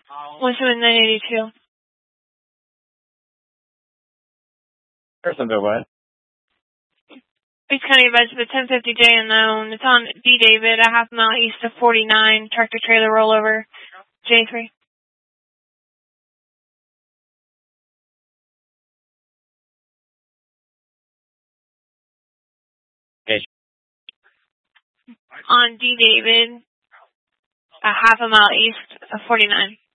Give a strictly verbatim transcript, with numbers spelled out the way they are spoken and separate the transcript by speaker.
Speaker 1: one seven nine eighty-two.
Speaker 2: Personville, what?
Speaker 1: East County Register ten fifty J unknown. It's on D. David, a half mile east of forty-nine. Tractor trailer rollover. J three.
Speaker 2: Okay.
Speaker 1: On D. David, a half a mile east of forty-nine.